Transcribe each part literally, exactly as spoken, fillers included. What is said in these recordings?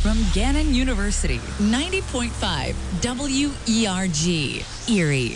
from Gannon University, ninety point five W E R G, Erie.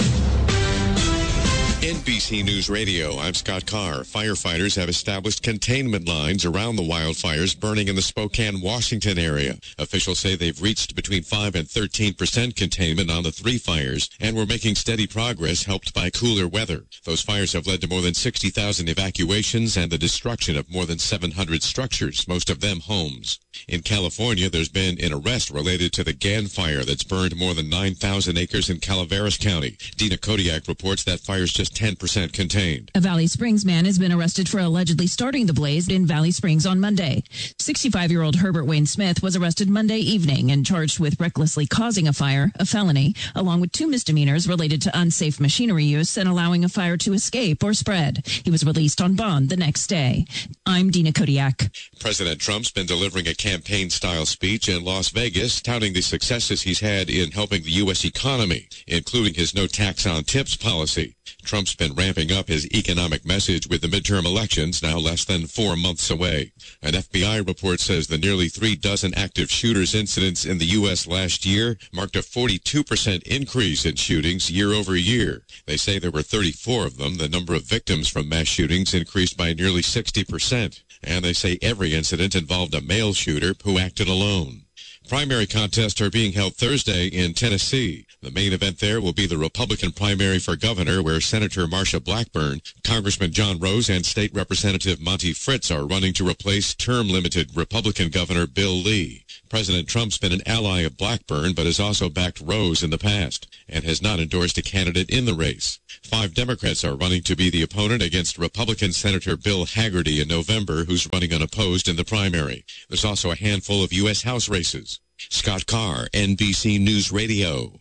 N B C News Radio, I'm Scott Carr. Firefighters have established containment lines around the wildfires burning in the Spokane, Washington area. Officials say they've reached between five and thirteen percent containment on the three fires, and we're making steady progress, helped by cooler weather. Those fires have led to more than sixty thousand evacuations and the destruction of more than seven hundred structures, most of them homes. In California, there's been an arrest related to the Gann fire that's burned more than nine thousand acres in Calaveras County. Dina Kodiak reports that fire's just ten percent contained. A Valley Springs man has been arrested for allegedly starting the blaze in Valley Springs on Monday. sixty-five-year-old Herbert Wayne Smith was arrested Monday evening and charged with recklessly causing a fire, a felony, along with two misdemeanors related to unsafe machinery use and allowing a fire to escape or spread. He was released on bond the next day. I'm Dina Kodiak. President Trump's been delivering a campaign-style speech in Las Vegas, touting the successes he's had in helping the U S economy, including his no tax on tips policy. Trump's been ramping up his economic message with the midterm elections now less than four months away. An F B I report says the nearly three dozen active shooters incidents in the U S last year marked a forty-two percent increase in shootings year over year. They say there were thirty-four of them. The number of victims from mass shootings increased by nearly sixty percent. And they say every incident involved a male shooter who acted alone. Primary contests are being held Thursday in Tennessee. The main event there will be the Republican primary for governor, where Senator Marsha Blackburn, Congressman John Rose, and State Representative Monty Fritz are running to replace term-limited Republican Governor Bill Lee. President Trump's been an ally of Blackburn, but has also backed Rose in the past and has not endorsed a candidate in the race. Five Democrats are running to be the opponent against Republican Senator Bill Hagerty in November, who's running unopposed in the primary. There's also a handful of U S House races. Scott Carr, N B C News Radio.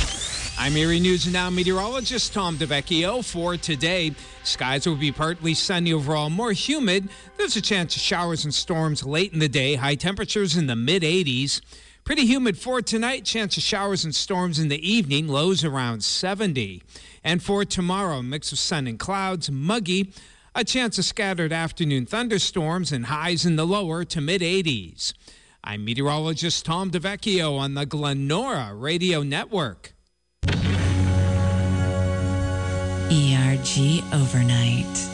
I'm Erie News and Now meteorologist Tom DeVecchio. For today, skies will be partly sunny overall, more humid. There's a chance of showers and storms late in the day. High temperatures in the mid eighties. Pretty humid for tonight. Chance of showers and storms in the evening. Lows around seventy. And for tomorrow, a mix of sun and clouds, muggy. A chance of scattered afternoon thunderstorms and highs in the lower to mid eighties. I'm meteorologist Tom DeVecchio on the Glenora Radio Network. E R G Overnight.